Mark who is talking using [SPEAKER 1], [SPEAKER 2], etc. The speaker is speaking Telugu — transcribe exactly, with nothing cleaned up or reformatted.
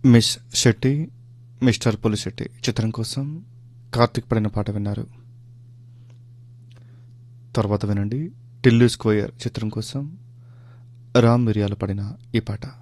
[SPEAKER 1] మిస్ శెట్టి మిస్టర్ పులిశెట్టి చిత్రం కోసం కార్తిక్ పడిన పాట విన్నారు. తర్వాత వినండి టిల్లు స్క్వేయర్ చిత్రం కోసం రామ్ మిరియాలు పడిన ఈ పాట.